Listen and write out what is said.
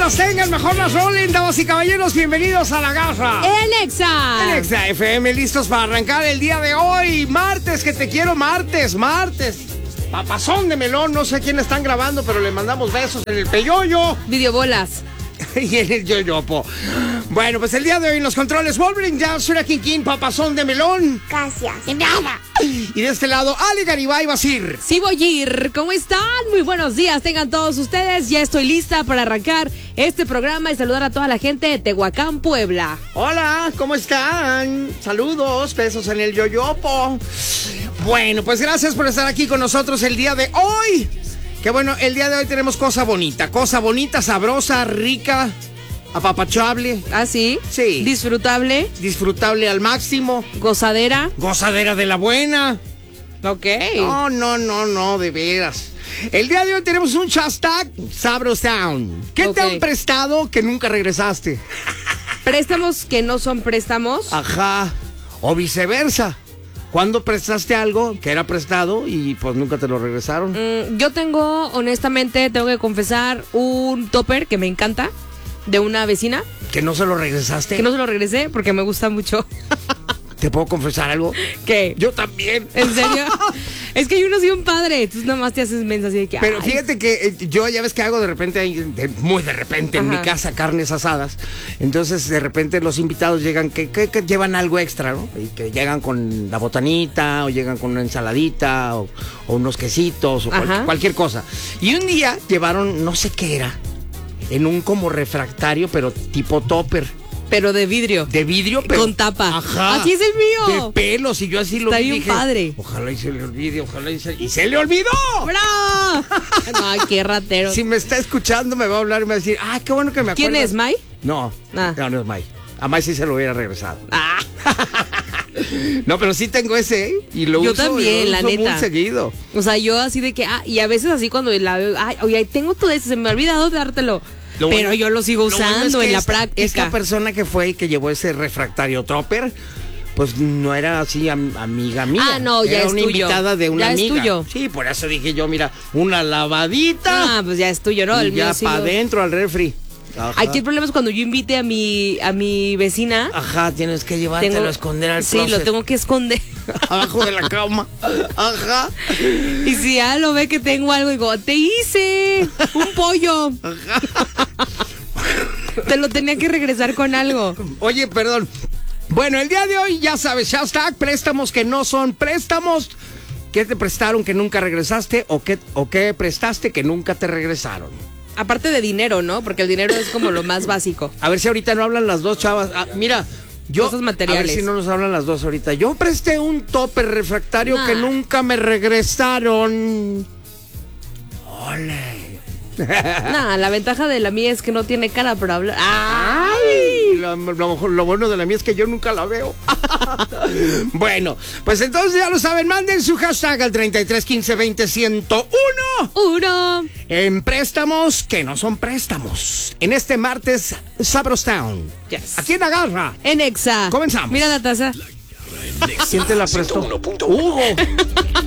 las tengan, mejor las rolen, damas y caballeros, bienvenidos a La Garra. En Exa FM, listos para arrancar el día de hoy, martes, que te quiero, martes. Papazón de melón, no sé quién están grabando, pero le mandamos besos en el peyoyo. Videobolas. Y en el yoyopo. Bueno, pues el día de hoy en los controles, Wolverine, ya Sura King, papazón de melón. Gracias. De nada. Y de este lado, Ale Garibay Basir. Sí, Boyir, ¿cómo están? Muy buenos días, tengan todos ustedes. Ya estoy lista para arrancar este programa y saludar a toda la gente de Tehuacán, Puebla. Hola, ¿cómo están? Saludos, besos en el yoyopo. Bueno, pues gracias por estar aquí con nosotros el día de hoy. Que bueno, el día de hoy tenemos cosa bonita, sabrosa, rica, apapachable. ¿Ah, sí? Sí. Disfrutable al máximo. Gozadera De la buena. Ok. No, de veras. El día de hoy tenemos un hashtag Sabrosound. ¿Qué te han prestado que nunca regresaste? Préstamos que no son préstamos. Ajá. O viceversa. ¿Cuándo prestaste algo que era prestado y pues nunca te lo regresaron? Yo tengo, honestamente, tengo que confesar, un topper que me encanta, de una vecina. ¿Que no se lo regresaste? Que no se lo regresé porque me gusta mucho. ¿Te puedo confesar algo? ¿Qué? Yo también. ¿En serio? Es que hay uno así un padre, entonces nada más te haces mensa así de que... Pero fíjate que yo ya ves que hago de repente, muy de repente en mi casa carnes asadas. Entonces de repente los invitados llegan que llevan algo extra, ¿no? Y que llegan con la botanita o llegan con una ensaladita o unos quesitos o cualquier cosa. Y un día llevaron, no sé qué era, en un como refractario pero tipo topper. Pero de vidrio. De vidrio, pero... con tapa. Ajá. Así es el mío. De pelos, y yo así lo vi. Está bien padre. Ojalá y se le olvide, ¡y se le olvidó! ¡Bravo! Ay, qué ratero. Si me está escuchando, me va a hablar y me va a decir, qué bueno que me acuerdo. ¿Quién es, May? No, no es May. A May sí se lo hubiera regresado. No, pero sí tengo ese, ¿eh? Y lo yo uso, también, la neta. muy seguido. O sea, yo así de que, y a veces así cuando la veo, oye, tengo todo eso, se me ha olvidado dártelo. Pero yo lo sigo usando en la práctica. Esta persona que fue y que llevó ese refractario topper, pues no era así amiga mía. No, ya era es una tuyo. Invitada de una amiga. Ya es tuyo. Sí, por eso dije yo, mira, una lavadita. Pues ya es tuyo, ¿no? Y el mío ya para adentro al refri. Ajá. Aquí el problema es cuando yo invite a mi vecina. Ajá, tienes que llevártelo a esconder al closet. Sí, lo tengo que esconder. Abajo de la cama. Ajá. Y si ya lo ve que tengo algo, digo, te hice un pollo. Ajá. Te lo tenía que regresar con algo. Oye, perdón. Bueno, el día de hoy, ya sabes, hashtag préstamos que no son préstamos. ¿Qué te prestaron que nunca regresaste? ¿O qué prestaste que nunca te regresaron? Aparte de dinero, ¿no? Porque el dinero es como lo más básico. A ver si ahorita no hablan las dos chavas. Mira, cosas materiales. A ver si no nos hablan las dos ahorita. Yo presté un topper refractario que nunca me regresaron. ¡Ole! La ventaja de la mía es que no tiene cara para hablar. ¡Ay! Lo bueno de la mía es que yo nunca la veo. Bueno, pues entonces ya lo saben, manden su hashtag al 33 15 20 101 en préstamos que no son préstamos. En este martes, Sabrosound. Yes. Aquí en La Garra. En Exa. Comenzamos. Mira la taza. ¿Quién te la prestó? Hugo.